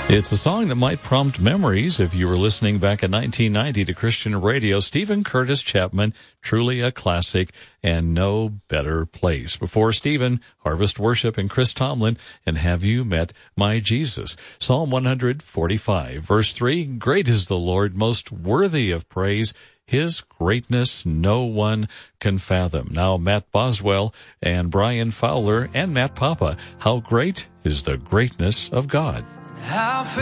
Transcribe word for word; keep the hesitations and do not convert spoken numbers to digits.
It's a song that might prompt memories if you were listening back in nineteen ninety to Christian radio. Stephen Curtis Chapman, truly a classic, and no better place. Before Stephen, Harvest Worship and Chris Tomlin, and Have You Met My Jesus? Psalm one forty-five, verse three, Great is the Lord, most worthy of praise. His greatness no one can fathom. Now Matt Boswell and Brian Fowler and Matt Papa, how great is the greatness of God? How